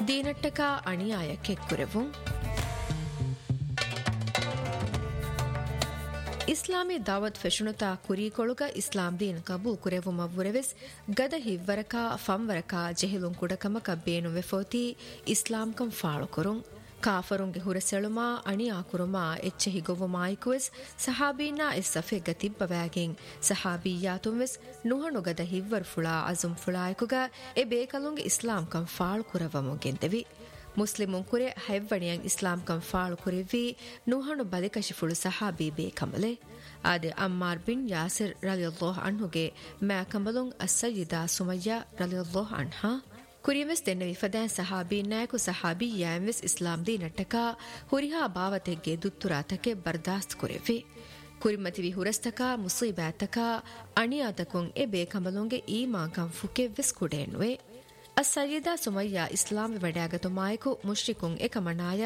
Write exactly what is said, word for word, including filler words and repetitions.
ದೀನಟ್ಟಕ ಅಣಿಯಾಯ ಕೆಕ್ಕುರೆವು ಇಸ್ಲಾಮಿ ದಾವತ್ ಫೆಶುನುತಾ ಕುರಿಕೊಳುಗ ಇಸ್ಲಾಂ ದೀನ್ ಕಬೂಲ್ ಕುರೆವು ಮವ್ವುರೆವೆಸ್ ಗದ ಹಿವ್ವರಕ ಫಂವರಕ ಜೆಹಿಲುಂ ಕುಡಕಮಕ ಬೇನು ವೆಫೋತಿ ಇಸ್ಲಾಂ ಕಂ ಫಾಳು ಕುರುಂ ಕಾಫರುಂಗೆ ಹುರಸೆಳುಮಾ ಅಣಿಯಾ ಕುರುಮಾ ಎಚ್ಚೆ ಹಿಗೊವ್ವ ಮಾಯಿಕುವೆಸ್ ಸಹಾಬೀನಾ ಎಸ್ ಸಫೆ ಗತಿಬ್ಬವ್ಯಾಗೆಂ ಸಹಾಬೀಯಾತುಂವೆಸ್ ನುಹಣು ಗದ ಹಿವ್ವರ್ ಫುಳಾ ಅಜುಂ ಫುಳಾಯಕುಗ ಎ ಬೇಕಲುಂಗೆ ಇಸ್ಲಾಂ ಕಂ ಫಾಳು ಕುರವಮು ಗೆಂದೆವಿ ಮುಸ್ಲಿಮುಂ ಕುರೆ ಹೈವ್ವಣಿಯಂ ಇಸ್ಲಾಂ ಕಂ ಫಾಳು ಕುರೆವಿ ನುಹಣು ಬಲಿಕಶಿ ಫುಳು ಸಹಾಬಿ ಬೇಕಮಲೆ ಆದೆ ಅಮ್ಮಾರ್ ಬಿನ್ ಯಾಸಿರ್ ರಲಿಯಲ್ಲಾಹು ಅನ್ಹುಗೆ ಮಾ ಕಮಲುಂ ಅಸ್ಸಯ್ಯಿದಾ ಸುಮಯ್ಯ ರಲಿಯಲ್ಲಾಹು ಅನ್ಹಾ ಕುರಿವೆಸ್ ದೆನ್ನ ವಿಫದಾನ್ ಸಹಾಬಿ ನಾಯಕು ಸಹಾಬಿ ಯಾಮ್ವೆಸ್ ಇಸ್ಲಾಂ ದೀನಟ್ಟಕ ಹುರಿಹಾ ಬಾವತೆಗ್ಗೆ ದುತ್ತುರಾತಕ್ಕೆ ಬರ್ದಾಸ್ತ್ ಕುರೆವಿ ಕುರಿಮತಿ ವಿಹುರಸ್ತಕ ಮುಸೀಬಾತಕ ಅಣಿಯಾತಕುಂ ಎ ಬೇಕಮಲುಂಗೆ ಈಮಾನ್ ಕಂ ಫುಕೆವ್ವೆಸ್ ಕುಡೇನ್ವೆ ಅಸ್ಸಯ್ಯಿದಾ ಸುಮಯ್ಯ ಇಸ್ಲಾಂ ವಡ್ಯಾಗತು ಮಾಯಕು ಮುಶ್ರಿಕುಂ ಎಕಮನಾಯ